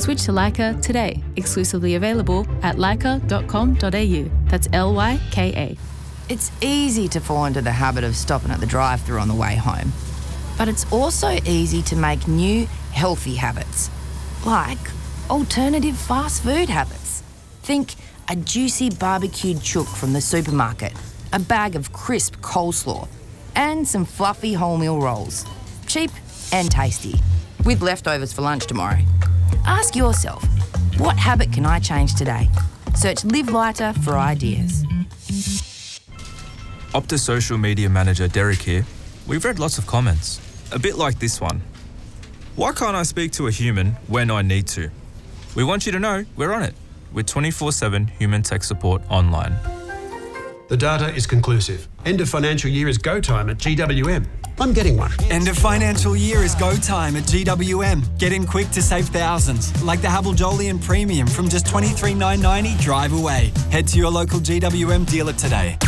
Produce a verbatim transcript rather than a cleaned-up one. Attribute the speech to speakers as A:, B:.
A: Switch to Lyca today, exclusively available at lyca dot com dot a u. That's L Y K A.
B: It's easy to fall into the habit of stopping at the drive-thru on the way home. But it's also easy to make new, healthy habits, like alternative fast food habits. Think a juicy barbecued chook from the supermarket, a bag of crisp coleslaw, and some fluffy wholemeal rolls. Cheap and tasty, with leftovers for lunch tomorrow. Ask yourself, what habit can I change today? Search Live Lighter for ideas.
C: Optus social media manager Derek here. We've read lots of comments, a bit like this one. Why can't I speak to a human when I need to? We want you to know we're on it with twenty-four seven human tech support online.
D: The data is conclusive. End of financial year is go time at G W M. I'm getting one.
E: End of financial year is go time at G W M. Get in quick to save thousands, like the Havel Jolion Premium from just twenty-three thousand nine hundred ninety drive away. Head to your local G W M dealer today.